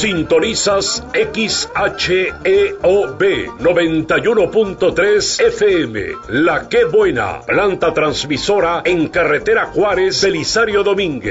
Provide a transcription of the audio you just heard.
Sintonizas XHEOB 91.3 FM. La Qué Buena, planta transmisora en carretera Juárez, Belisario Domínguez.